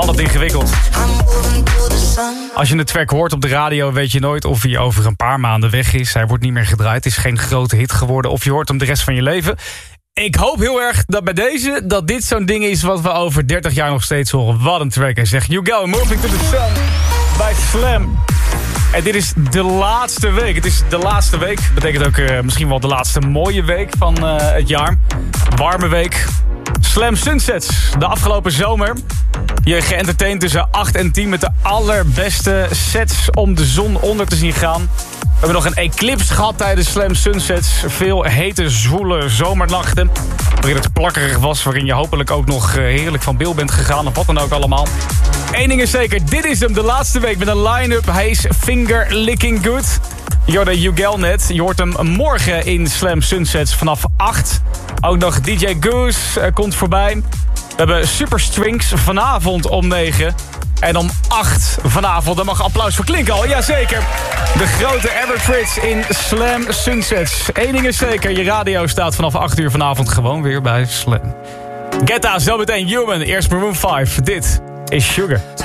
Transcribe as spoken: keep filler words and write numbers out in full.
altijd ingewikkeld. Als je de track hoort op de radio, weet je nooit of hij over een paar maanden weg is. Hij wordt niet meer gedraaid, het is geen grote hit geworden. Of je hoort hem de rest van je leven. Ik hoop heel erg dat bij deze, dat dit zo'n ding is wat we over dertig jaar nog steeds horen. Wat een track. Hij zegt, you go, moving to the sun bij Slam. En dit is de laatste week. Het is de laatste week. Betekent ook uh, misschien wel de laatste mooie week van uh, het jaar. Warme week. Slam Sunsets. De afgelopen zomer. Je geëntertained tussen acht en tien met de allerbeste sets om de zon onder te zien gaan. We hebben nog een eclipse gehad tijdens Slam Sunsets. Veel hete, zwoele zomernachten. Waarin het plakkerig was. Waarin je hopelijk ook nog heerlijk van beeld bent gegaan. Of wat dan ook allemaal. Eén ding is zeker. Dit is hem de laatste week met een line-up. Hij is finger licking good. Je hoorde Ugel net. Je hoort hem morgen in Slam Sunsets vanaf acht. Ook nog D J Goose uh, komt voorbij. We hebben Super Strings vanavond om negen. En om acht vanavond, daar mag applaus voor klinken al. Jazeker. De grote Everfritz in Slam Sunsets. Eén ding is zeker, je radio staat vanaf acht uur vanavond gewoon weer bij Slam. Getta, zo meteen Human. Eerst Maroon vijf. Dit is Sugar.